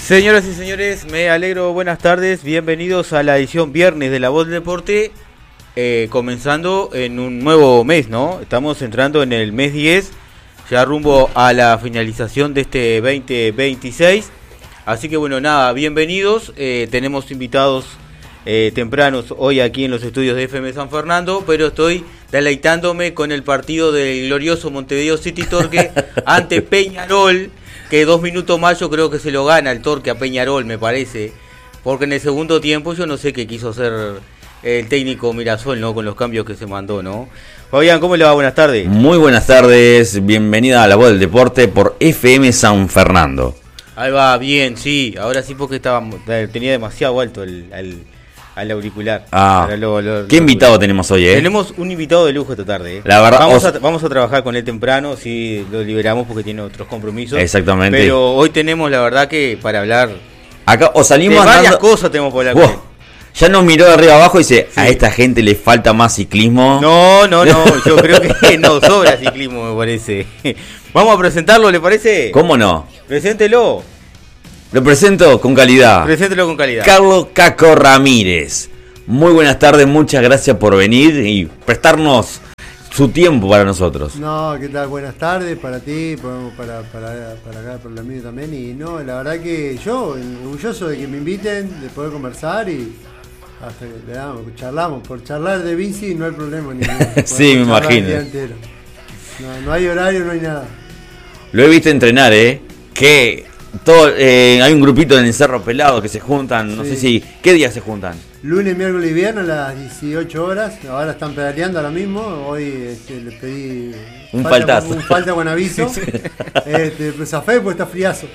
Señoras y señores, me alegro, buenas tardes, bienvenidos a la edición viernes de La Voz del Deporte, comenzando en un nuevo mes, ¿no? Estamos entrando en el mes 10, ya rumbo a la finalización de este 2026, así que bueno, nada, bienvenidos, tenemos invitados tempranos hoy aquí en los estudios de FM San Fernando, pero estoy deleitándome con el partido del glorioso Montevideo City Torque ante Peñarol, que 2 minutos más yo creo que se lo gana el Torque a Peñarol, me parece, porque en el segundo tiempo yo no sé qué quiso hacer el técnico Mirasol, ¿no? Con los cambios que se mandó, ¿no? Fabián, ¿cómo le va? Buenas tardes. Muy buenas tardes, bienvenida a La Voz del Deporte por FM San Fernando. Ahí va, bien, sí, ahora sí porque tenía demasiado alto al auricular. ¿Qué invitado tenemos hoy, Tenemos un invitado de lujo esta tarde, La verdad, vamos a trabajar con él temprano, sí, lo liberamos porque tiene otros compromisos. Exactamente. Pero hoy tenemos, la verdad, que para hablar acá o salimos de varias andando, cosas tenemos por hablar con él. Ya nos miró de arriba abajo y dice, sí, a esta gente le falta más ciclismo. No, yo creo que no sobra ciclismo, me parece. Vamos a presentarlo, ¿le parece? ¿Cómo no? Preséntelo. Lo presento con calidad. Preséntelo con calidad. Carlos Caco Ramírez. Muy buenas tardes, muchas gracias por venir y prestarnos su tiempo para nosotros. No, ¿qué tal? Buenas tardes para ti, para acá, por la mía también. Y no, la verdad que yo, orgulloso de que me inviten, de poder conversar y hasta que charlamos. Por charlar de bici no hay problema ninguno. Sí, me imagino. No hay horario, no hay nada. Lo he visto entrenar, que hay un grupito en el Cerro Pelado que se juntan, no sé si, ¿qué días se juntan? Lunes, miércoles y viernes a las 18 horas. Ahora están pedaleando ahora mismo. Hoy le pedí un faltazo. Un falta con aviso. Pues zafé porque está friazo.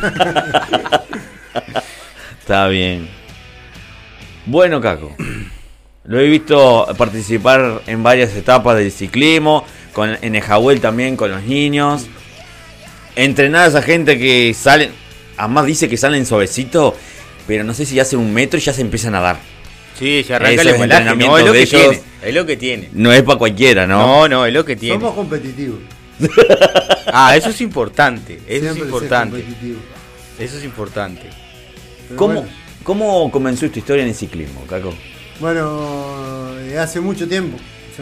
Está bien. Bueno, Caco, lo he visto participar en varias etapas del ciclismo, en Ejahuel también con los niños. Entrenar a esa gente que salen, además dice que salen suavecito, pero no sé si hace 1 metro y ya se empiezan a dar. Sí, ya arranca el embalaje, no, es lo que tiene, es lo que tiene. No es para cualquiera, ¿no? No, es lo que tiene. Somos competitivos. Eso es importante, eso es importante. Eso es importante. ¿Cómo comenzó esta historia en el ciclismo, Caco? Bueno, hace mucho tiempo,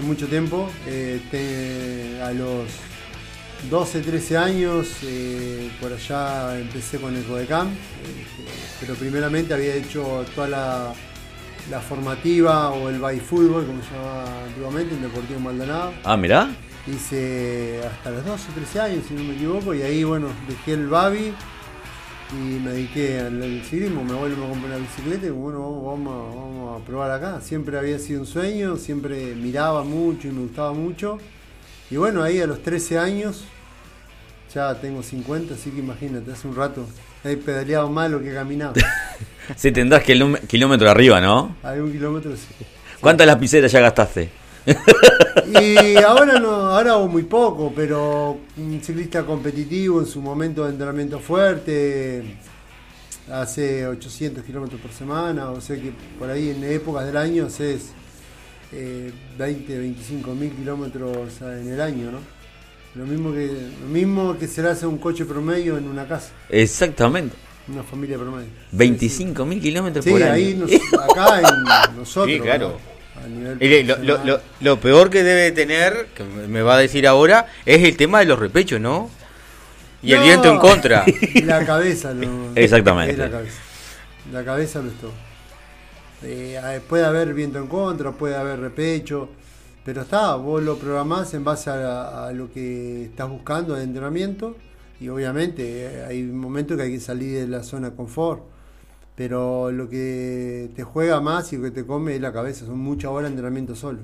a los 12, 13 años, por allá empecé con el Codecam, pero primeramente había hecho toda la formativa o el baifútbol, como se llamaba antiguamente, en Deportivo Maldonado. Mirá. Hice hasta los 12, 13 años, si no me equivoco, y ahí, bueno, dejé el babi y me dediqué al ciclismo. Me vuelvo a comprar una bicicleta y bueno, vamos a probar acá. Siempre había sido un sueño, siempre miraba mucho y me gustaba mucho. Y bueno, ahí a los 13 años, ya tengo 50, así que imagínate, hace un rato he pedaleado más lo que he caminado. Sí, tendrás kilómetro arriba, ¿no? Algún kilómetro, sí. ¿Cuántas lapiceras ya gastaste? Y ahora hago muy poco, pero un ciclista competitivo en su momento de entrenamiento fuerte, hace 800 kilómetros por semana, o sea que por ahí en épocas del año haces 20, 25 mil kilómetros en el año, ¿no? Lo mismo que se le hace a un coche promedio en una casa. Exactamente. Una familia promedio. 25.000 kilómetros sí, por año. Ahí acá en nosotros. Sí, claro. ¿No? A nivel lo peor que debe tener, que me va a decir ahora, es el tema de los repechos, ¿no? Y el viento en contra. La cabeza. Exactamente. Es la cabeza lo es todo. Puede haber viento en contra, puede haber repecho, pero vos lo programás en base a lo que estás buscando de entrenamiento y obviamente hay momentos que hay que salir de la zona de confort, pero lo que te juega más y lo que te come es la cabeza, son muchas horas de entrenamiento solo.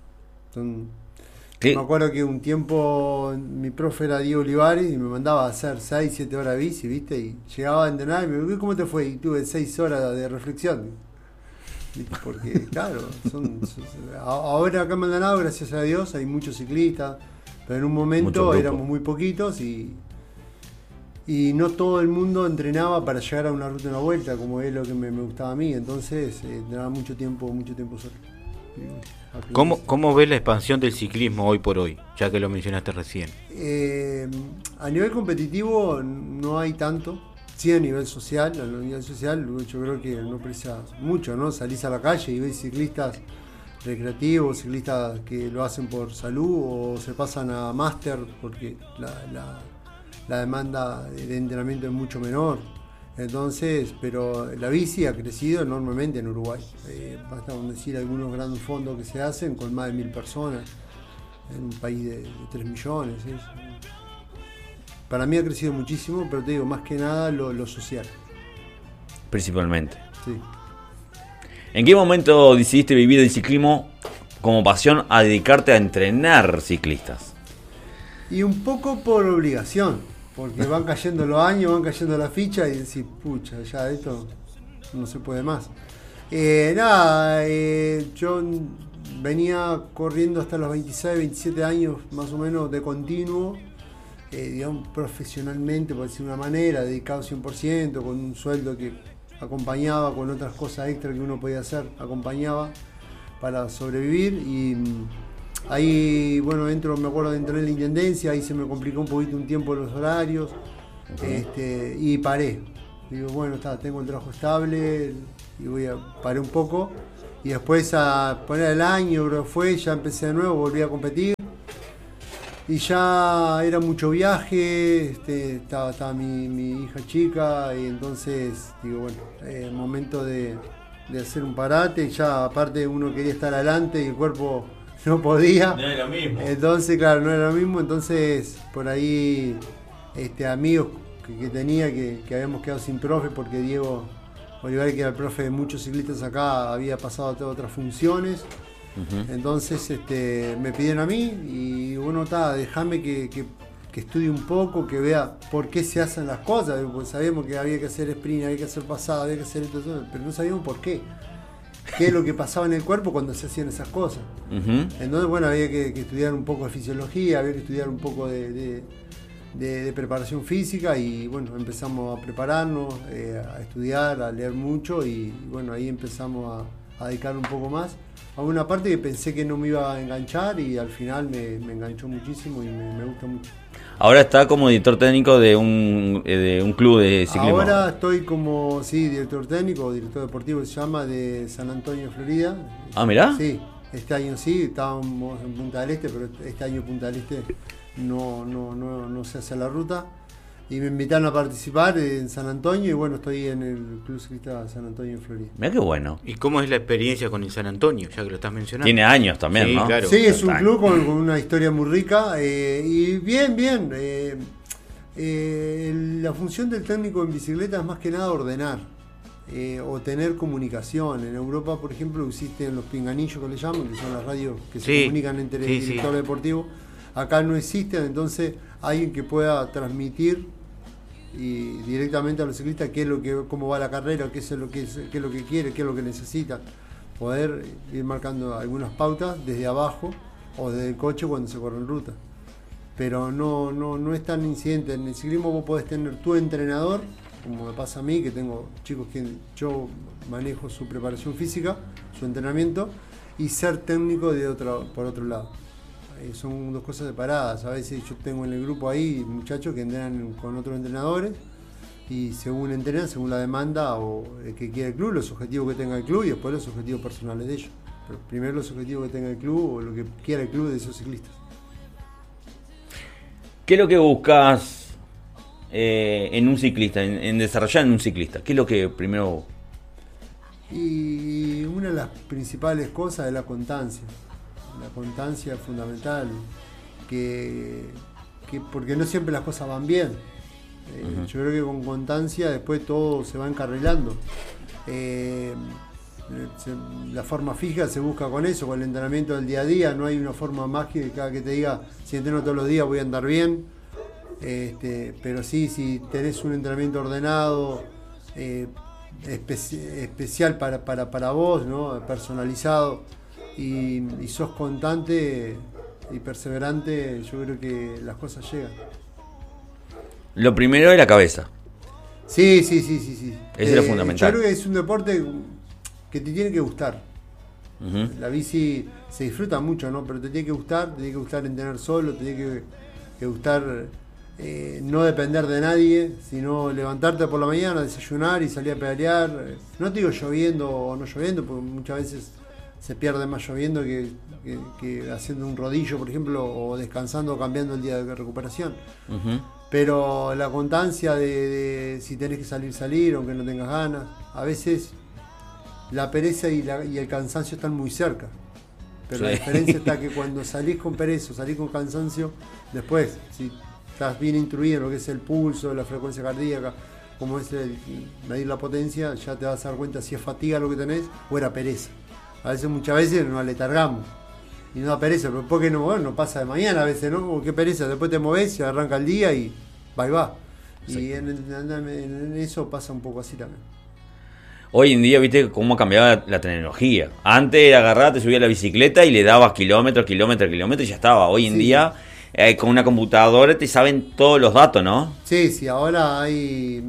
Me acuerdo que un tiempo mi profe era Diego Olivares y me mandaba a hacer 6, 7 horas de bici, ¿viste? Y llegaba a entrenar y me dijo, ¿cómo te fue? Y tuve 6 horas de reflexión. Porque claro, ahora acá en Maldonado, gracias a Dios, hay muchos ciclistas, pero en un momento éramos muy poquitos y no todo el mundo entrenaba para llegar a una ruta de una vuelta, como es lo que me gustaba a mí, entonces entrenaba mucho tiempo solo. ¿Cómo ves la expansión del ciclismo hoy por hoy, ya que lo mencionaste recién? A nivel competitivo no hay tanto, sí a nivel social, yo creo que no precisa mucho, ¿no? Salís a la calle y ves ciclistas recreativos, ciclistas que lo hacen por salud o se pasan a máster porque la demanda de entrenamiento es mucho menor. Entonces, pero la bici ha crecido enormemente en Uruguay. Basta con decir algunos grandes fondos que se hacen con más de 1000 personas en un país de 3 millones. Para mí ha crecido muchísimo, pero te digo, más que nada lo social. Principalmente. Sí. ¿En qué momento decidiste vivir el ciclismo como pasión a dedicarte a entrenar ciclistas? Y un poco por obligación, porque van cayendo los años, van cayendo las fichas y decís, pucha, ya esto no se puede más. Yo venía corriendo hasta los 26, 27 años más o menos de continuo, digamos profesionalmente, por decir una manera, dedicado 100%, con un sueldo que acompañaba, con otras cosas extra que uno podía hacer, acompañaba para sobrevivir. Y ahí, bueno, me acuerdo de entrar en la intendencia, ahí se me complicó un poquito un tiempo los horarios, y paré. Digo, bueno, tengo el trabajo estable, y paré un poco, y después a poner el año, creo que fue, ya empecé de nuevo, volví a competir, y ya era mucho viaje, estaba mi hija chica, y entonces, digo, bueno, momento de hacer un parate, ya aparte uno quería estar adelante y el cuerpo no podía. No era lo mismo. Entonces, claro, no era lo mismo. Entonces, por ahí, amigos que tenía que habíamos quedado sin profe porque Diego Olivares, que era el profe de muchos ciclistas acá, había pasado a otras funciones. Uh-huh. Entonces, me pidieron a mí y bueno, déjame que estudie un poco, que vea por qué se hacen las cosas. Porque sabíamos que había que hacer sprint, había que hacer pasada, había que hacer esto, pero no sabíamos por qué. Qué es lo que pasaba en el cuerpo cuando se hacían esas cosas. Uh-huh. Entonces, bueno, había que estudiar un poco de fisiología, había que estudiar un poco de preparación física y bueno, empezamos a prepararnos, a estudiar, a leer mucho y bueno, ahí empezamos a dedicar un poco más a una parte que pensé que no me iba a enganchar y al final me enganchó muchísimo y me gusta mucho. Ahora está como director técnico de un club de ciclismo. Ahora estoy como, director técnico o director deportivo, se llama, de San Antonio, Florida. Ah, mirá. Sí, este año sí, estábamos en Punta del Este, pero este año Punta del Este no se hace la ruta. Y me invitaron a participar en San Antonio y bueno, estoy en el Club Ciclista San Antonio en Florida. Mirá qué bueno. ¿Y cómo es la experiencia con el San Antonio, ya que lo estás mencionando? Tiene años también, sí, ¿no? Claro. Sí, es un club con una historia muy rica y bien. La función del técnico en bicicleta es más que nada ordenar o tener comunicación. En Europa, por ejemplo, existen los pinganillos que le llaman, que son las radios que se comunican entre el director deportivo. Acá no existen, entonces alguien que pueda transmitir y directamente a los ciclistas cómo va la carrera, qué es lo que quiere, qué es lo que necesita, poder ir marcando algunas pautas desde abajo o desde el coche cuando se corre en ruta. Pero no es tan incidente. En el ciclismo vos podés tener tu entrenador, como me pasa a mí, que tengo chicos que yo manejo su preparación física, su entrenamiento, y ser técnico por otro lado. Son dos cosas separadas. A veces yo tengo en el grupo ahí muchachos que entrenan con otros entrenadores y según entrenan, según la demanda o el que quiere el club, los objetivos que tenga el club y después los objetivos personales de ellos. Pero primero los objetivos que tenga el club o lo que quiera el club de esos ciclistas. ¿Qué es lo que buscas en un ciclista, en desarrollar en un ciclista? ¿Qué es lo que primero...? Y una de las principales cosas es la constancia. La constancia es fundamental, porque no siempre las cosas van bien. Uh-huh. Yo creo que con constancia después todo se va encarrilando. La forma fija se busca con eso, con el entrenamiento del día a día. No hay una forma mágica que te diga, si entreno todos los días voy a andar bien. Pero sí, si tenés un entrenamiento ordenado, especial para vos, ¿no? Personalizado, y sos constante y perseverante, yo creo que las cosas llegan. Lo primero es la cabeza. Sí. Eso es lo fundamental. Yo creo que es un deporte que te tiene que gustar. Uh-huh. La bici se disfruta mucho, ¿no? Pero te tiene que gustar entrenar solo, te tiene que gustar no depender de nadie, sino levantarte por la mañana, desayunar y salir a pedalear. No te digo lloviendo o no lloviendo, porque muchas veces se pierde más lloviendo que haciendo un rodillo, por ejemplo, o descansando o cambiando el día de recuperación. Ujú. Pero la constancia de si tenés que salir, aunque no tengas ganas. A veces la pereza y el cansancio están muy cerca. Pero Sí. la diferencia está que cuando salís con pereza o salís con cansancio, después, si estás bien instruido en lo que es el pulso, la frecuencia cardíaca, como es medir la potencia, ya te vas a dar cuenta si es fatiga lo que tenés o era pereza. A veces, muchas veces nos aletargamos y no da pereza, pero porque no, bueno, no pasa de mañana a veces, ¿no? Como qué pereza, después te movés y arranca el día y va y va. Sí. Y en eso pasa un poco así también. Hoy en día, viste cómo ha cambiado la tecnología. Antes era agarrar, te subía a la bicicleta y le dabas kilómetros y ya estaba. Hoy en Sí. día, con una computadora te saben todos los datos, ¿no? Sí, ahora hay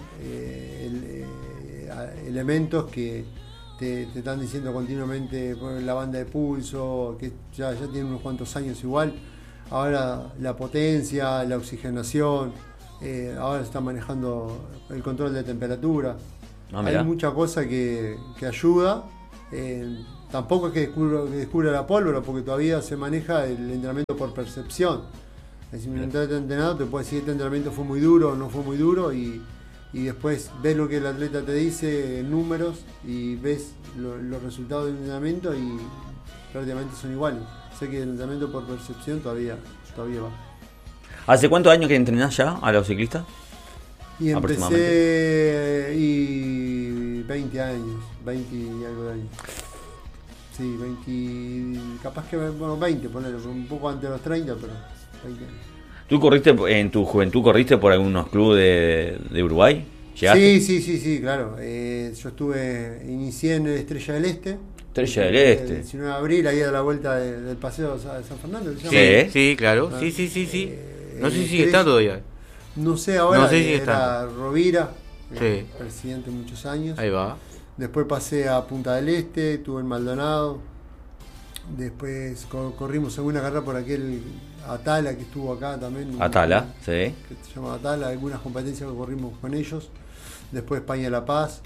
elementos que te están diciendo continuamente la banda de pulso, que ya tienen unos cuantos años igual. Ahora la potencia, la oxigenación, ahora se está manejando el control de temperatura. Ah, mirá. Hay mucha cosa que ayuda. Tampoco es que descubra la pólvora, porque todavía se maneja el entrenamiento por percepción. Es decir, un entrenador te puede decir este entrenamiento fue muy duro o no fue muy duro, y después ves lo que el atleta te dice en números y ves los resultados del entrenamiento y prácticamente son iguales. Sé que el entrenamiento por percepción todavía va. ¿Hace cuántos años que entrenás ya a los ciclistas? Y empecé 20 años, 20 y algo de años. Sí, 20, capaz que, bueno, 20, ponele, un poco antes de los 30, pero 20 años. ¿Tú corriste en tu juventud, corriste por algunos clubes de Uruguay? ¿Llegaste? Sí, claro. Yo inicié en el Estrella del Este. Estrella del Este. El 19 de abril, ahí a la vuelta del paseo de San Fernando. ¿Se llama? Sí. Sí, claro. Ah, Sí. No sé si sigue Estrella- estando todavía. No sé ahora, No sé si era está. Rovira, Sí. presidente muchos años. Ahí va. Después pasé a Punta del Este, estuve en Maldonado. Después corrimos alguna carrera por aquel Atala que estuvo acá también. Atala, sí. Que se llama Atala, algunas competencias que corrimos con ellos. Después España La Paz.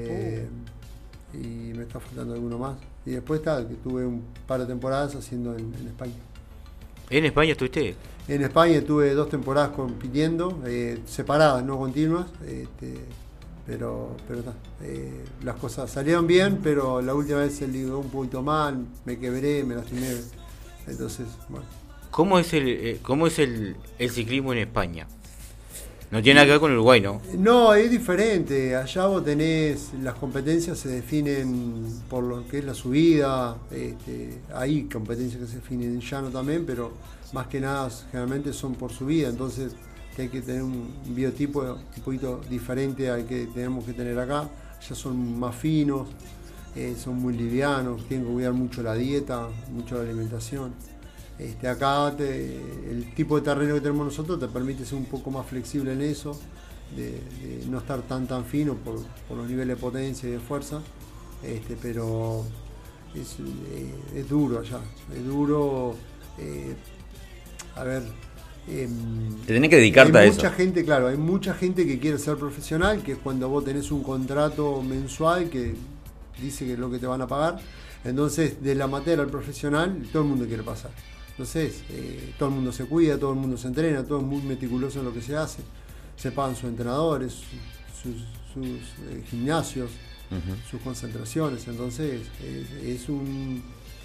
Y me está faltando alguno más. Y después que tuve un par de temporadas haciendo en España. ¿En España estuviste? En España tuve 2 temporadas compitiendo, separadas, no continuas, pero está. Las cosas salieron bien, pero la última vez se ligó un poquito mal, me quebré, me lastimé. Entonces, bueno. ¿Cómo es el ciclismo en España? No tiene nada que ver con Uruguay, ¿no? No, es diferente. Allá vos tenés, las competencias se definen por lo que es la subida. Hay competencias que se definen en llano también, pero más que nada generalmente son por subida. Entonces hay que tener un biotipo un poquito diferente al que tenemos que tener acá. Ya son más finos, son muy livianos, tienen que cuidar mucho la dieta, mucho la alimentación. Acá el tipo de terreno que tenemos nosotros te permite ser un poco más flexible en eso, de no estar tan fino por los niveles de potencia y de fuerza, pero es duro allá, es duro. A ver, Te tenés que dedicarte a hay eso. mucha gente, claro, hay mucha gente que quiere ser profesional, que es cuando vos tenés un contrato mensual que dice que es lo que te van a pagar. Entonces, del amateur al profesional, todo el mundo quiere pasar. Entonces, todo el mundo se cuida, todo el mundo se entrena, todo es muy meticuloso en lo que se hace. Se pagan sus entrenadores, sus gimnasios, sus concentraciones. Entonces, es un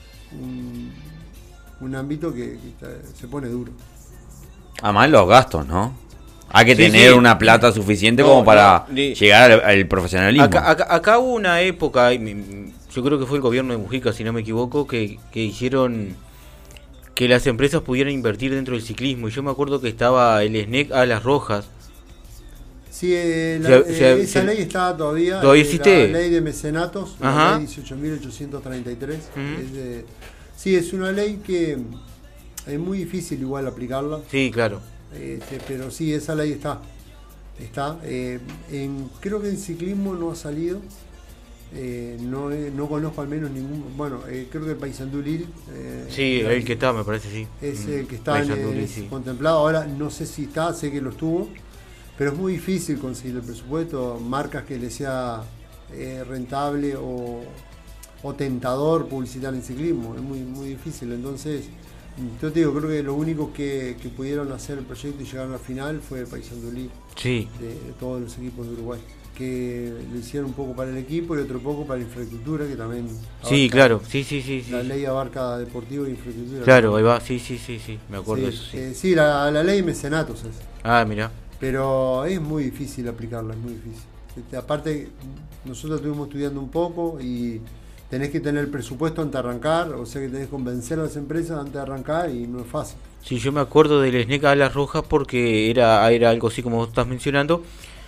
ámbito que se pone duro. Además los gastos, ¿no? Hay que Sí, tener sí. una plata suficiente No, como para no, llegar al profesionalismo. Acá hubo una época, yo creo que fue el gobierno de Mujica, si no me equivoco, que hicieron que las empresas pudieran invertir dentro del ciclismo. Y yo me acuerdo que estaba el SNEC Alas Rojas. Sí, esa ley está todavía. ¿Todavía existe? La ley de mecenatos, Ajá. la ley 18.833. Sí, es una ley que es muy difícil igual aplicarla. Sí, claro. Pero sí, esa ley está. Creo que en ciclismo no ha salido. no conozco al menos ningún. Bueno, creo que el Paysandú Lille. Sí, el que está, me parece, sí. Es el que está Paysandú Lille, sí. contemplado. Ahora no sé si está, sé que lo estuvo. Pero es muy difícil conseguir el presupuesto. Marcas que le sea rentable o tentador publicitar en ciclismo. Es muy, muy difícil. Entonces, yo te digo, creo que lo único que pudieron hacer el proyecto y llegaron al final fue el Paysandú Lille. Sí. De todos los equipos de Uruguay. Que lo hicieron un poco para el equipo y otro poco para la infraestructura, que también Sí, claro, sí. la ley abarca deportivo e infraestructura. Claro, ahí va, sí, me acuerdo de eso, sí. Sí, la ley de mecenatos es. Ah, mira. Pero es muy difícil aplicarla, es muy difícil. Aparte, nosotros estuvimos estudiando un poco y tenés que tener el presupuesto antes de arrancar, o sea que tenés que convencer a las empresas antes de arrancar y no es fácil. Sí, yo me acuerdo del SNEC Alas Rojas porque era algo así como vos estás mencionando.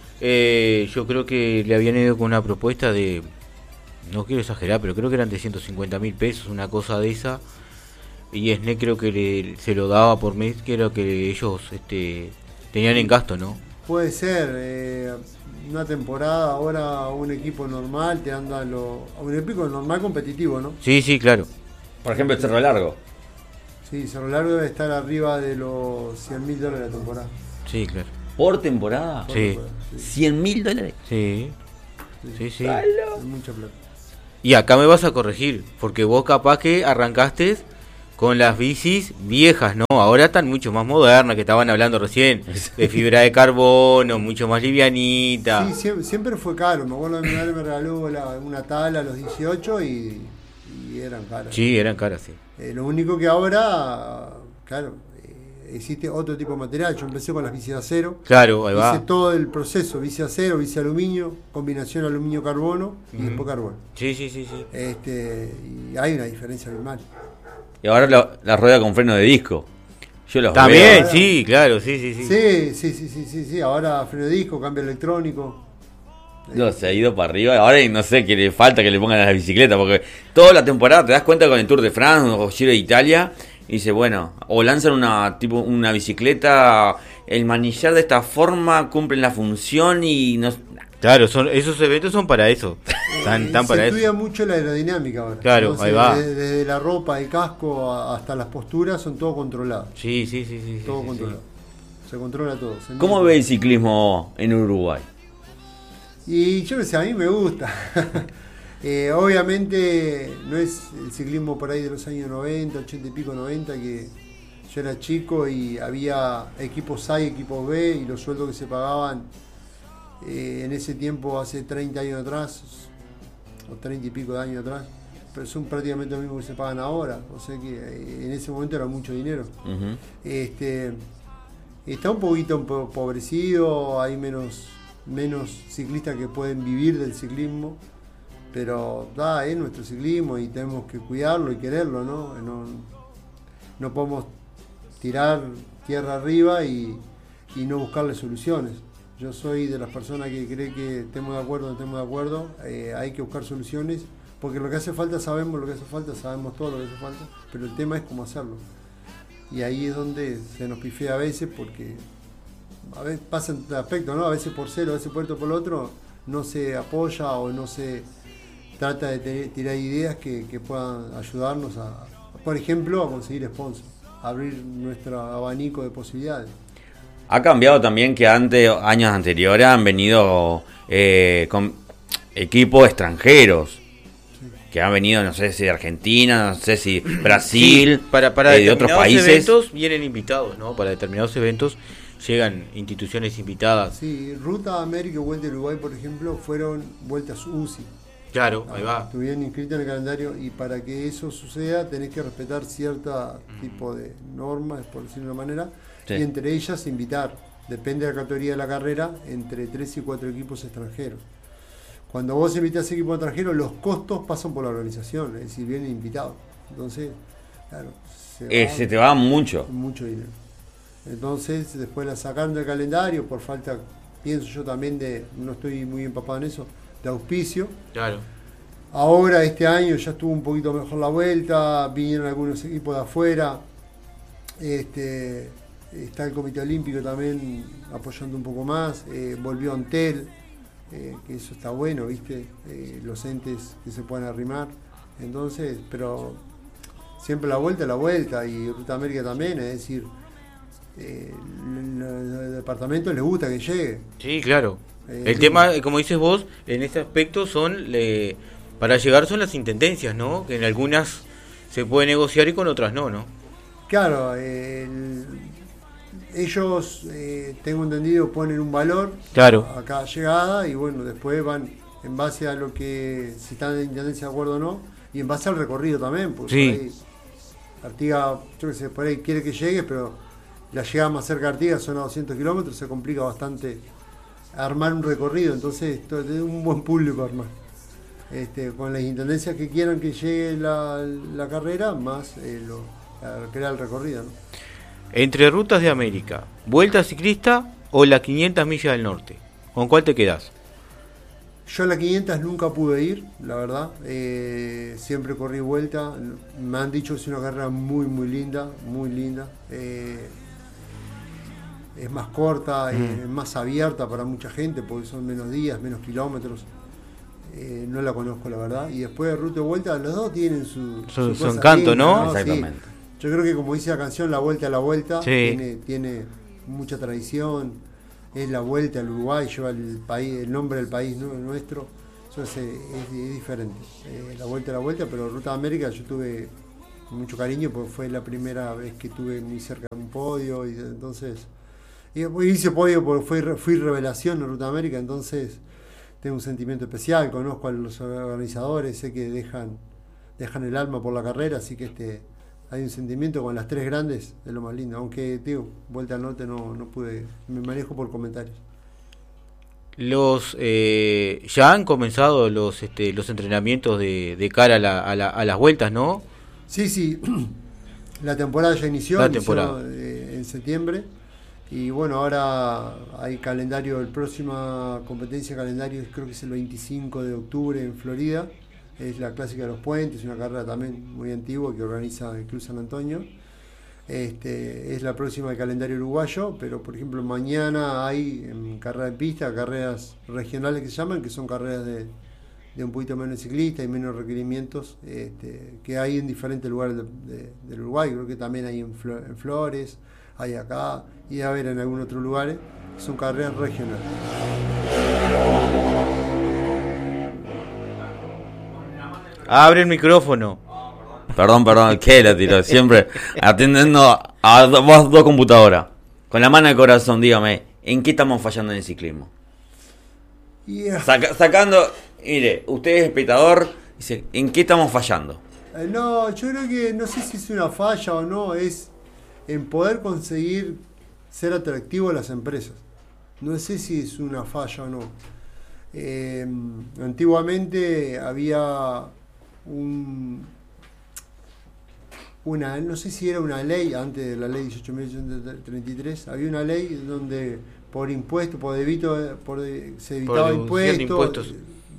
Yo creo que le habían ido con una propuesta de, no quiero exagerar, pero creo que eran de 150.000 pesos, una cosa de esa. Y SNEC creo que se lo daba por mes, que era que ellos tenían en gasto, ¿no? Puede ser, una temporada, ahora un equipo normal te anda un equipo normal competitivo, ¿no? Sí, claro. Por ejemplo, el Cerro Largo. Sí, Cerro Largo debe estar arriba de los $100.000 la temporada. Sí, claro. ¿Por temporada? Sí. $100.000. Sí. Es mucha plata. Y acá me vas a corregir, porque vos capaz que arrancaste con las bicis viejas, ¿no? Ahora están mucho más modernas, que estaban hablando recién, de fibra de carbono, mucho más livianita. Sí, siempre fue caro. Me acuerdo que mi madre me regaló una tabla a los 18 y eran caras. Sí, eran caras, sí. Lo único que ahora, claro, existe otro tipo de material. Yo empecé con las bicis de acero. Claro, ahí va. Hice todo el proceso, bici acero, bici aluminio, combinación aluminio-carbono y después carbono. Sí. Y hay una diferencia abismal. Y ahora la rueda con freno de disco. Yo los También, veo. sí, claro, sí. Sí. Ahora freno de disco, cambio electrónico. No, se ha ido para arriba. Ahora no sé qué le falta que le pongan a la bicicleta. Porque toda la temporada te das cuenta con el Tour de France o Giro de Italia. Y dice, bueno, o lanzan una bicicleta, el manillar de esta forma, cumplen la función y no. Claro, esos eventos son para eso. Están para se eso. estudia mucho la aerodinámica ahora. Claro, entonces, ahí va. Desde la ropa, el casco hasta las posturas son todo controlado. Sí. Todo controlado. Se controla todo. ¿Cómo ve el ciclismo en Uruguay? Y yo no sé, a mí me gusta. Obviamente no es el ciclismo por ahí de los años 90, 80 y pico, 90, que yo era chico y había equipos A y equipos B y los sueldos que se pagaban en ese tiempo, hace 30 años atrás, o 30 y pico de años atrás, pero son prácticamente lo mismo que se pagan ahora. O sea que en ese momento era mucho dinero. Uh-huh. Está un poquito empobrecido, hay menos ciclistas que pueden vivir del ciclismo, pero es nuestro ciclismo y tenemos que cuidarlo y quererlo, ¿no? No podemos tirar tierra arriba y no buscarle soluciones. Yo soy de las personas que cree que estemos de acuerdo o no estemos de acuerdo, hay que buscar soluciones, porque lo que hace falta sabemos lo que hace falta, sabemos todo lo que hace falta, pero el tema es cómo hacerlo. Y ahí es donde se nos pifea a veces, porque a veces pasa en aspecto, ¿no? A veces por celo, a veces por esto por lo otro, no se apoya o no se trata de tirar ideas que puedan ayudarnos por ejemplo, a conseguir sponsors, a abrir nuestro abanico de posibilidades. Ha cambiado también que años anteriores han venido con equipos extranjeros. Que han venido, no sé si de Argentina, no sé si Brasil, sí, para de otros países. Eventos vienen invitados, ¿no? Para determinados eventos llegan instituciones invitadas. Sí, Ruta América y Vuelta a Uruguay, por ejemplo, fueron vueltas UCI. Claro, ahí va. Estuvieron inscritos en el calendario y para que eso suceda tenés que respetar cierto tipo de normas, por decirlo de una manera, sí. Y entre ellas invitar, depende de la categoría de la carrera, entre 3 y 4 equipos extranjeros. Cuando vos invitás a equipos extranjeros, los costos pasan por la organización, es decir, vienen invitados. Entonces, claro, se te va mucho dinero. Entonces, después la sacaron del calendario por falta, pienso yo también no estoy muy empapado en eso, de auspicio. Claro. Ahora, este año ya estuvo un poquito mejor la vuelta, vinieron algunos equipos de afuera. Está el Comité Olímpico también apoyando un poco más, volvió Antel. que eso está bueno, ¿viste? Los entes que se puedan arrimar. Entonces, pero siempre la vuelta, y Ruta América también, es decir, el departamento les gusta que llegue. Sí, claro. El tema, como dices vos, en este aspecto para llegar son las intendencias, ¿no? Que en algunas se puede negociar y con otras no, ¿no? Claro, ellos, tengo entendido, ponen un valor Claro. a cada llegada y bueno, después van en base a lo que, si están en intendencia de acuerdo o no, y en base al recorrido también, porque Sí. por ahí Artigas, yo qué sé, por ahí quiere que llegue, pero la llegada más cerca de Artigas son a 200 kilómetros, se complica bastante armar un recorrido, entonces esto es un buen público armar. Con las intendencias que quieran que llegue la carrera, más crear el recorrido, ¿no? Entre Rutas de América, Vuelta Ciclista o la 500 millas del norte, ¿con cuál te quedás? Yo a la 500 nunca pude ir, la verdad. Siempre corrí vuelta. Me han dicho que es una carrera muy, muy linda, muy linda. Es más corta, es más abierta para mucha gente porque son menos días, menos kilómetros. No la conozco, la verdad. Y después de Ruta y Vuelta, los dos tienen su cosa encanto, linda, ¿no? Exactamente. Sí. Yo creo que, como dice la canción, La Vuelta a la Vuelta, Sí. tiene mucha tradición. Es la vuelta al Uruguay, lleva el nombre del país, ¿no? Nuestro. Entonces es diferente. La Vuelta a la Vuelta, pero Ruta de América yo tuve mucho cariño porque fue la primera vez que estuve muy cerca de un podio. Y entonces hice podio porque fui revelación en Ruta de América, entonces tengo un sentimiento especial. Conozco a los organizadores, sé que dejan el alma por la carrera, así que hay un sentimiento con las tres grandes, es lo más lindo. Aunque, tío, Vuelta al Norte no pude, me manejo por comentarios. Ya han comenzado los entrenamientos de cara a las vueltas, ¿no? Sí, la temporada ya inició, en septiembre. Y bueno, ahora hay calendario, el próxima competencia calendario creo que es el 25 de octubre en Florida. Es la Clásica de los Puentes, una carrera también muy antigua que organiza el Club San Antonio. Es la próxima del calendario uruguayo, pero por ejemplo mañana hay en carrera de pista, carreras regionales que se llaman, que son carreras de un poquito menos ciclista y menos requerimientos, que hay en diferentes lugares del Uruguay. Creo que también hay en Flores, hay acá y a ver en algún otro lugar, que son carreras regionales. Abre el micrófono. Perdón, que la tiró. Siempre atendiendo a vos dos computadoras. Con la mano del corazón, dígame, ¿en qué estamos fallando en el ciclismo? Sacando, mire, usted es espectador, dice, ¿en qué estamos fallando? No, yo creo que no sé si es una falla o no, es en poder conseguir ser atractivo a las empresas. No sé si es una falla o no. Antiguamente había no sé si era una ley, antes de la ley 18.833, había una ley donde por impuesto, se evitaba impuestos.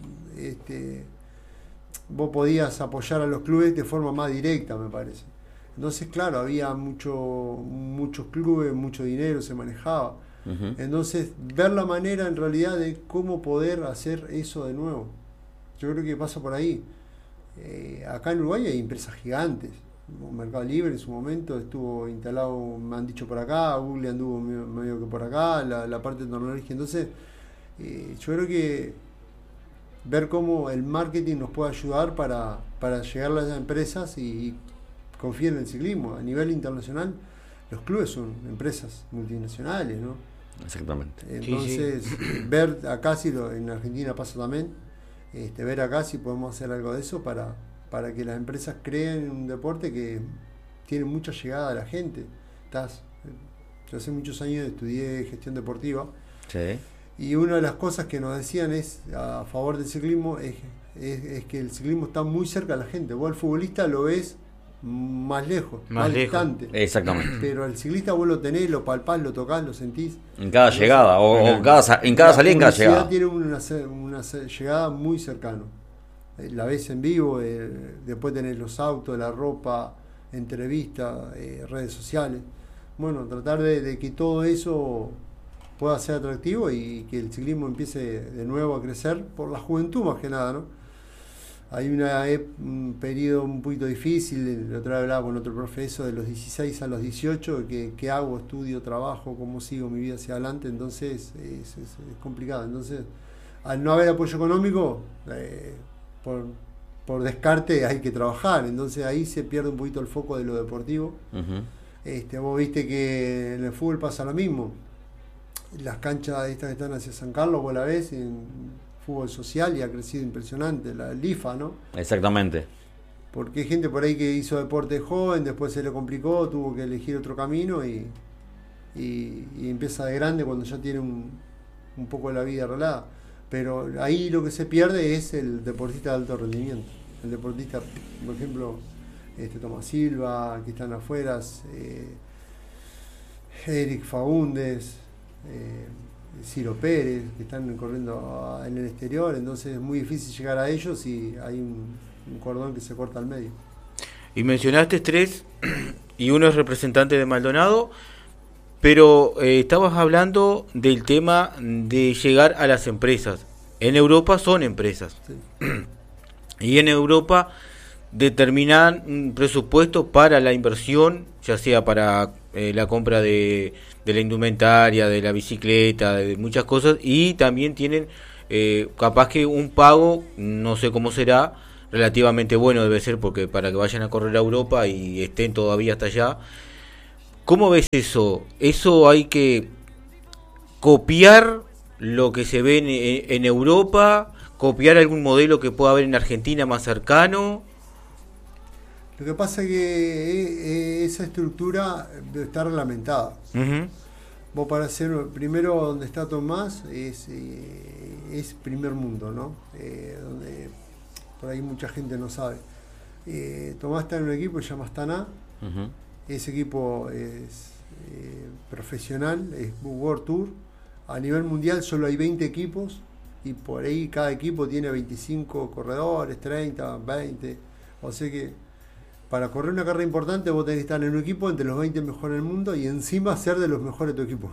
Vos podías apoyar a los clubes de forma más directa, me parece. Entonces, claro, había muchos clubes, mucho dinero se manejaba. Uh-huh. Entonces, ver la manera en realidad de cómo poder hacer eso de nuevo. Yo creo que pasa por ahí. Acá en Uruguay hay empresas gigantes. Mercado Libre en su momento estuvo instalado, me han dicho por acá, Google anduvo medio que por acá, la parte tecnológica. Entonces, yo creo que ver cómo el marketing nos puede ayudar para llegar a las empresas y confiar en el ciclismo. A nivel internacional, los clubes son empresas multinacionales, ¿no? Exactamente. Entonces, sí. Ver acá, si en Argentina pasa también, ver acá si podemos hacer algo de eso para que las empresas creen un deporte que tiene mucha llegada a la gente. Yo hace muchos años estudié gestión deportiva. Sí. Y una de las cosas que nos decían a favor del ciclismo es que el ciclismo está muy cerca de la gente. Vos al futbolista lo ves más lejos, más distante. Exactamente. Pero al ciclista vos lo tenés, lo palpás, lo tocás, lo sentís. En cada llegada, en cada salida, en cada llegada. Tiene una llegada muy cercana. La ves en vivo, después tenés los autos, la ropa, entrevistas, redes sociales. Bueno, tratar de que todo eso pueda ser atractivo y que el ciclismo empiece de nuevo a crecer por la juventud más que nada, ¿no? Hay un periodo un poquito difícil, el otro día hablaba con otro profesor de los 16 a los 18, ¿qué hago? Estudio, trabajo, cómo sigo mi vida hacia adelante, entonces es complicado. Entonces, al no haber apoyo económico, por descarte hay que trabajar, entonces ahí se pierde un poquito el foco de lo deportivo. Vos viste que en el fútbol pasa lo mismo, las canchas estas que están hacia San Carlos, vos la ves en fútbol social y ha crecido impresionante, la LIFA, ¿no? Exactamente. Porque hay gente por ahí que hizo deporte joven, después se le complicó, tuvo que elegir otro camino y empieza de grande cuando ya tiene un poco la vida arreglada. Pero ahí lo que se pierde es el deportista de alto rendimiento. El deportista, por ejemplo, Tomás Silva, que están afuera, Eric Faúndez, Ciro Pérez, que están corriendo en el exterior, entonces es muy difícil llegar a ellos y hay un cordón que se corta al medio. Y mencionaste 3 y uno es representante de Maldonado, pero estabas hablando del tema de llegar a las empresas. En Europa son empresas. Sí. Y en Europa determinan un presupuesto para la inversión, ya sea para la compra de la indumentaria, de la bicicleta, de muchas cosas, y también tienen capaz que un pago, no sé cómo será, relativamente bueno debe ser, porque para que vayan a correr a Europa y estén todavía hasta allá. ¿Cómo ves eso? ¿Eso hay que copiar lo que se ve en Europa? ¿Copiar algún modelo que pueda haber en Argentina más cercano? Lo que pasa es que esa estructura está reglamentada. Uh-huh. Vos para hacer, primero donde está Tomás es primer mundo, ¿no? Donde por ahí mucha gente no sabe. Tomás está en un equipo que se llama Astana. Uh-huh. Ese equipo es profesional, es World Tour. A nivel mundial solo hay 20 equipos y por ahí cada equipo tiene 25 corredores, 30, 20. O sea que para correr una carrera importante vos tenés que estar en un equipo entre los 20 mejores del mundo y encima ser de los mejores de tu equipo.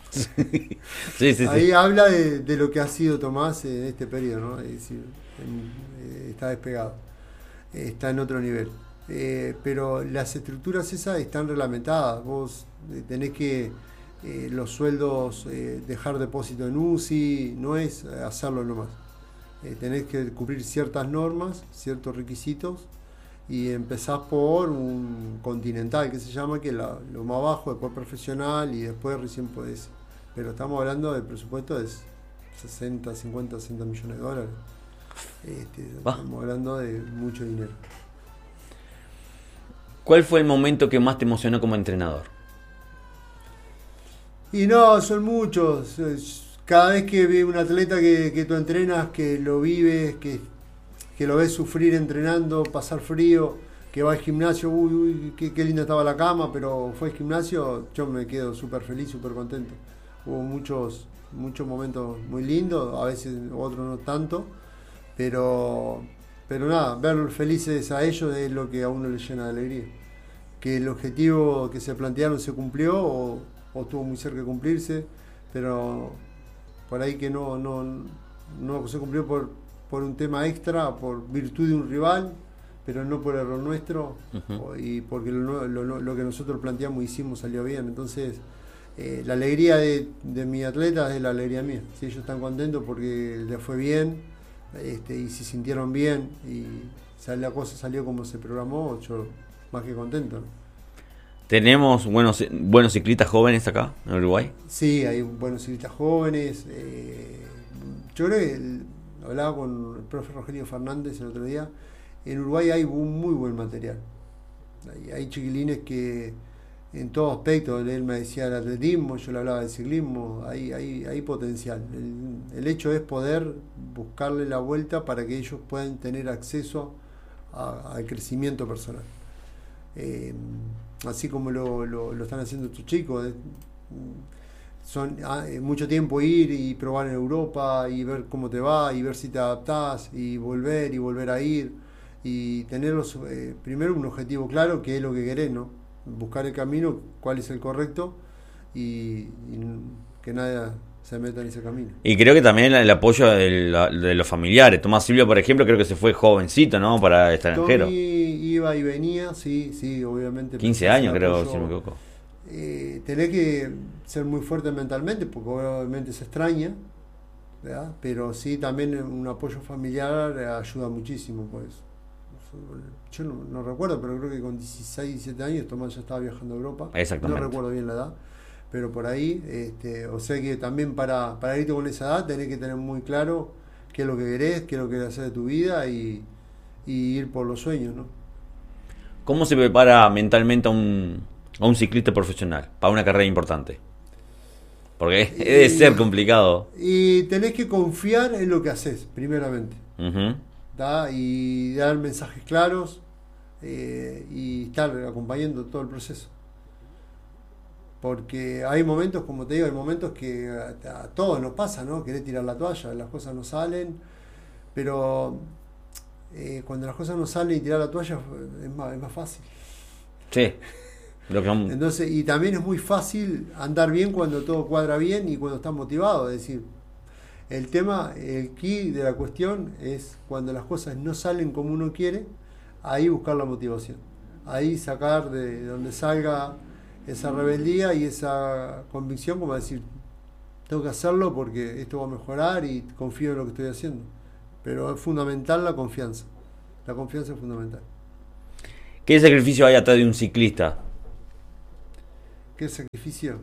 Sí, ahí habla de lo que ha sido Tomás en este periodo, ¿no? Es decir, está despegado, está en otro nivel. Pero las estructuras esas están reglamentadas. Vos tenés que los sueldos, dejar depósito en UCI, no es hacerlo nomás. Tenés que cumplir ciertas normas, ciertos requisitos. Y empezás por un continental que se llama, que es lo más bajo, después profesional y después recién podés. Pero estamos hablando del presupuesto de 60 millones de dólares. Estamos hablando de mucho dinero. ¿Cuál fue el momento que más te emocionó como entrenador? Y no, son muchos. Cada vez que ve un atleta que tú entrenas, que lo vives, que lo ves sufrir entrenando, pasar frío, que va al gimnasio, qué linda estaba la cama, pero fue al gimnasio, yo me quedo súper feliz, súper contento. Hubo muchos momentos muy lindos, a veces otros no tanto, pero nada, verlos felices a ellos es lo que a uno le llena de alegría. Que el objetivo que se plantearon se cumplió o estuvo muy cerca de cumplirse, pero por ahí que no se cumplió por un tema extra, por virtud de un rival, pero no por error nuestro. Uh-huh. Y porque lo que nosotros planteamos y hicimos salió bien. Entonces la alegría de mi atleta es la alegría mía. Si ellos están contentos porque les fue bien, y se sintieron bien y la cosa salió como se programó, yo más que contento, ¿no? ¿Tenemos buenos ciclistas jóvenes acá en Uruguay? Sí, hay buenos ciclistas jóvenes. Yo creo que hablaba con el profe Rogelio Fernández el otro día. En Uruguay hay un muy buen material. Hay chiquilines que en todo aspecto, él me decía el atletismo, yo le hablaba del ciclismo, hay potencial. El hecho es poder buscarle la vuelta para que ellos puedan tener acceso al crecimiento personal. Así como lo están haciendo estos chicos. Son mucho tiempo ir y probar en Europa y ver cómo te va y ver si te adaptás y volver a ir y tener primero un objetivo claro, que es lo que querés, ¿no? Buscar el camino, cuál es el correcto y que nadie se meta en ese camino. Y creo que también el apoyo de los familiares. Tomás Silvio, por ejemplo, creo que se fue jovencito, ¿no? Para extranjero. Tommy iba y venía, sí, obviamente. 15 años creo, si no me equivoco. Tenés que ser muy fuerte mentalmente, porque obviamente se extraña, ¿verdad? Pero sí, también un apoyo familiar ayuda muchísimo, pues. Yo no recuerdo, pero creo que con 16, 17 años Tomás ya estaba viajando a Europa. Exactamente. No recuerdo bien la edad, pero por ahí, o sea que también para irte con esa edad tenés que tener muy claro qué es lo que querés, qué es lo que querés hacer de tu vida y ir por los sueños, ¿no? ¿Cómo se prepara mentalmente a un ciclista profesional para una carrera importante? Porque debe ser complicado. Y tenés que confiar en lo que haces, primeramente. Uh-huh. ¿Da? Y dar mensajes claros y estar acompañando todo el proceso. Porque hay momentos, como te digo, hay momentos que a todos nos pasa, ¿no? Querés tirar la toalla, las cosas no salen, pero cuando las cosas no salen y tirar la toalla es más fácil. Sí. Entonces, y también es muy fácil andar bien cuando todo cuadra bien y cuando estás motivado. Es decir, el key de la cuestión es cuando las cosas no salen como uno quiere, ahí buscar la motivación. Ahí sacar de donde salga esa rebeldía y esa convicción, como decir, tengo que hacerlo porque esto va a mejorar y confío en lo que estoy haciendo. Pero es fundamental la confianza. La confianza es fundamental. ¿Qué sacrificio hay atrás de un ciclista? ¿Qué sacrificio?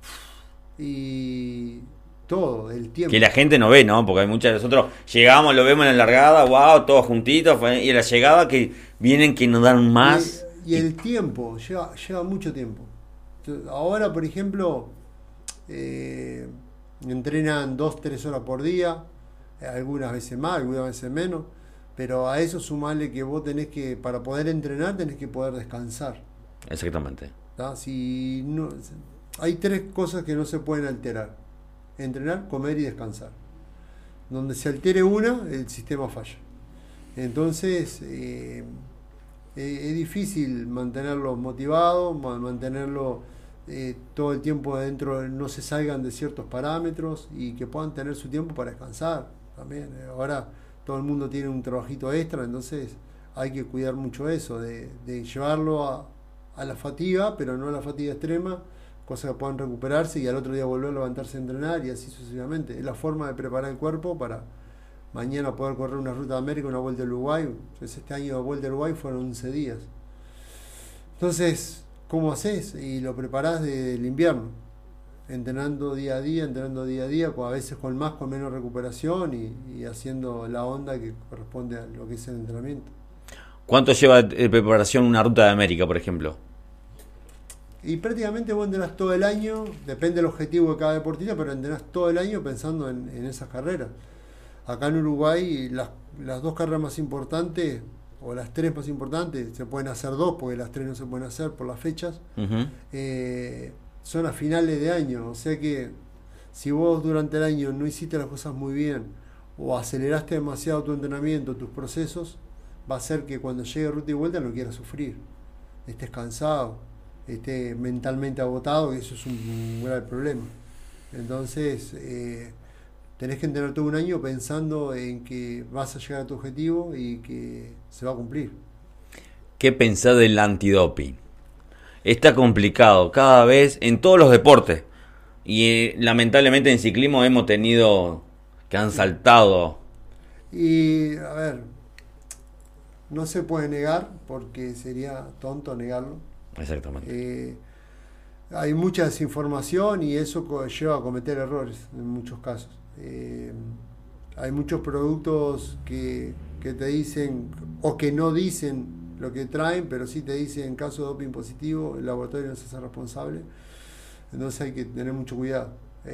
Y todo, el tiempo. Que la gente no ve, ¿no? Porque hay muchas de nosotros llegamos, lo vemos en la largada, wow, todos juntitos, y en la llegada que vienen que nos dan más. Y el tiempo, lleva mucho tiempo. Ahora, por ejemplo, entrenan 2-3 horas por día, algunas veces más, algunas veces menos, pero a eso sumarle que vos tenés que, para poder entrenar, tenés que poder descansar. Exactamente. Si no, hay 3 cosas que no se pueden alterar: entrenar, comer y descansar. Donde se altere una, el sistema falla. Entonces es difícil mantenerlo motivado, mantenerlo todo el tiempo adentro, no se salgan de ciertos parámetros y que puedan tener su tiempo para descansar también. Ahora todo el mundo tiene un trabajito extra, entonces hay que cuidar mucho eso, de llevarlo a la fatiga, pero no a la fatiga extrema, cosas que puedan recuperarse y al otro día volver a levantarse a entrenar y así sucesivamente. Es la forma de preparar el cuerpo para mañana poder correr una ruta de América, una vuelta al Uruguay. Entonces, este año de vuelta al Uruguay fueron 11 días. Entonces, ¿cómo haces? Y lo preparás del invierno, entrenando día a día, a veces con más, con menos recuperación y haciendo la onda que corresponde a lo que es el entrenamiento. ¿Cuánto lleva de preparación una ruta de América, por ejemplo? Y prácticamente vos entrenás todo el año, depende del objetivo de cada deportista, pero entrenás todo el año pensando en esas carreras. Acá en Uruguay las 2 carreras más importantes, o las 3 más importantes, se pueden hacer 2 porque las 3 no se pueden hacer por las fechas, Uh-huh. son a finales de año. O sea que si vos durante el año no hiciste las cosas muy bien o aceleraste demasiado tu entrenamiento, tus procesos, va a ser que cuando llegue ruta y vuelta no quieras sufrir, estés cansado, estés mentalmente agotado, que eso es un grave problema. Entonces tenés que entrenar todo un año pensando en que vas a llegar a tu objetivo y que se va a cumplir. ¿Qué pensás del antidoping? Está complicado cada vez en todos los deportes. Y lamentablemente en ciclismo hemos tenido que han saltado. Y a ver, no se puede negar porque sería tonto negarlo. Exactamente. Hay mucha desinformación y eso lleva a cometer errores en muchos casos. Hay muchos productos que te dicen o que no dicen lo que traen, pero sí te dicen en caso de doping positivo, el laboratorio no se hace responsable. Entonces hay que tener mucho cuidado.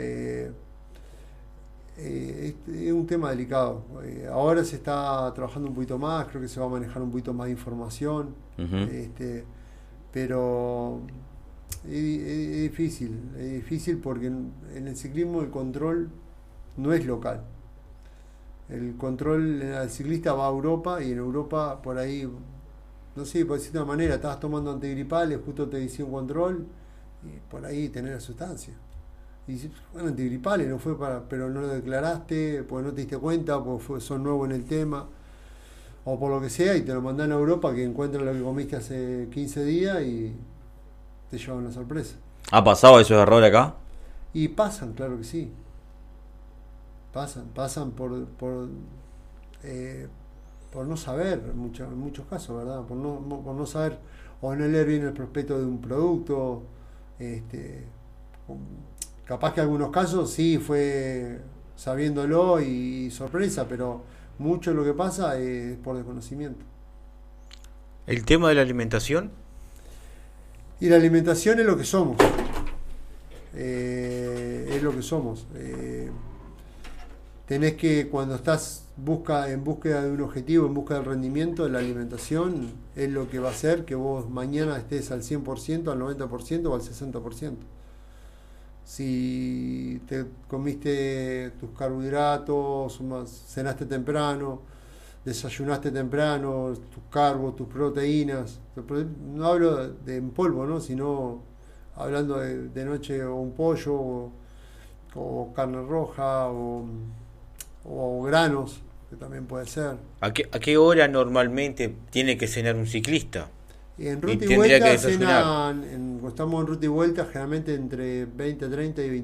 Es un tema delicado. Ahora se está trabajando un poquito más, creo que se va a manejar un poquito más de información. Uh-huh. Pero es difícil porque en el ciclismo el control no es local. El control al ciclista va a Europa y en Europa por ahí, no sé, por decirlo de una manera, estabas tomando antigripales, justo te hicieron control y por ahí tenés la sustancia. Y dices, bueno, antigripales, no fue pero no lo declaraste, porque no te diste cuenta, porque son nuevo en el tema, o por lo que sea, y te lo mandan a Europa que encuentran lo que comiste hace 15 días y te llevan una sorpresa. ¿Ha pasado esos errores acá? Y pasan, claro que sí. Pasan por no saber, en muchos casos, ¿verdad? Por no saber o no leer bien el prospecto de un producto. Capaz que en algunos casos sí fue sabiéndolo y sorpresa, pero mucho de lo que pasa es por desconocimiento. El tema de la alimentación. Y la alimentación es lo que somos. Es lo que somos. Tenés que, cuando estás en búsqueda de un objetivo, en búsqueda del rendimiento, la alimentación es lo que va a hacer que vos mañana estés al 100%, al 90% o al 60%. Si te comiste tus carbohidratos, cenaste temprano, desayunaste temprano, tus carbos, tus proteínas, no hablo en polvo, ¿no? Sino hablando de noche o un pollo o carne roja o granos, que también puede ser. ¿A qué hora normalmente tiene que cenar un ciclista? En ruta y tendría que vuelta desayunar. cuando estamos en ruta y vuelta, generalmente entre 20:30 y